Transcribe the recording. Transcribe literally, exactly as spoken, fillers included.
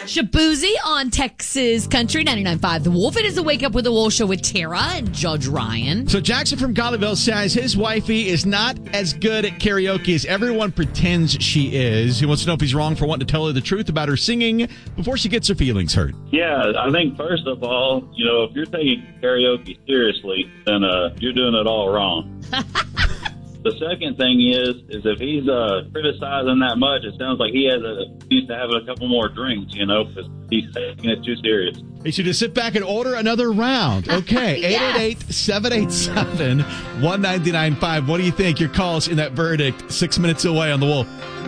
Shabuzi on Texas Country ninety-nine point five The Wolf. It is the Wake Up with the Wolf show with Tara and Judge Ryan. So Jackson from Colleyville says his wifey is not as good at karaoke as everyone pretends she is. He wants to know if he's wrong for wanting to tell her the truth about her singing before she gets her feelings hurt. Yeah, I think first of all, you know, if you're taking karaoke seriously, then uh, you're doing it all wrong. The second thing is, is if he's uh, criticizing that much, it sounds like he has a needs to have a couple more drinks, you know, because he's taking it too serious. He should just sit back and order another round. Okay, Yes. eight eight eight, seven eight seven, one nine nine five. What do you think? Your call's in that verdict six minutes away on The Wolf.